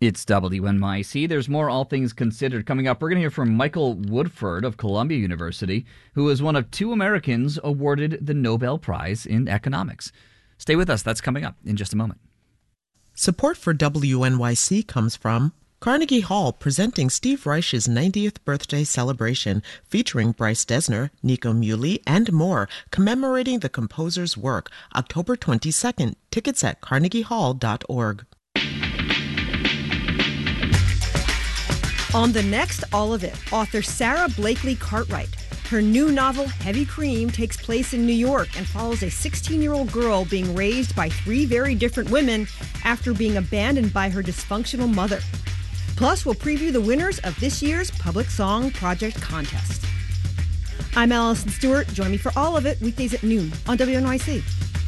It's WNYC. There's more All Things Considered coming up. We're going to hear from Michael Woodford of Columbia University, who is one of two Americans awarded the Nobel Prize in Economics. Stay with us. That's coming up in just a moment. Support for WNYC comes from Carnegie Hall, presenting Steve Reich's 90th birthday celebration, featuring Bryce Dessner, Nico Muhly, and more, commemorating the composer's work, October 22nd. Tickets at carnegiehall.org. On the next All of It, author Sarah Blakely Cartwright. Her new novel, Heavy Cream, takes place in New York and follows a 16-year-old girl being raised by three very different women after being abandoned by her dysfunctional mother. Plus, we'll preview the winners of this year's Public Song Project contest. I'm Allison Stewart. Join me for All of It, weekdays at noon on WNYC.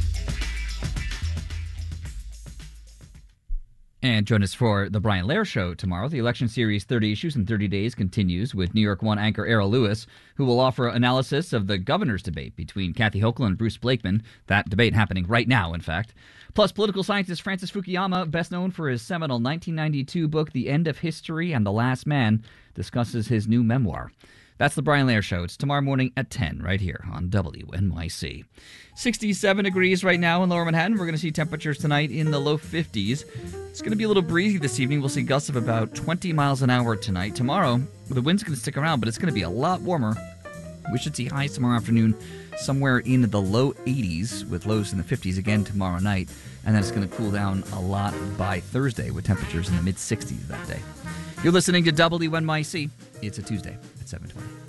And join us for the Brian Lehrer Show tomorrow. The election series 30 Issues in 30 Days continues with New York One anchor Errol Lewis, who will offer analysis of the governor's debate between Kathy Hochul and Bruce Blakeman. That debate happening right now, in fact. Plus, political scientist Francis Fukuyama, best known for his seminal 1992 book, The End of History and the Last Man, discusses his new memoir. That's the Brian Lehrer Show. It's tomorrow morning at 10 right here on WNYC. 67 degrees right now in Lower Manhattan. We're going to see temperatures tonight in the low 50s. It's going to be a little breezy this evening. We'll see gusts of about 20 miles an hour tonight. Tomorrow, the wind's going to stick around, but it's going to be a lot warmer. We should see highs tomorrow afternoon somewhere in the low 80s with lows in the 50s again tomorrow night. And then it's going to cool down a lot by Thursday with temperatures in the mid-60s that day. You're listening to WNYC. It's a Tuesday at 7:20.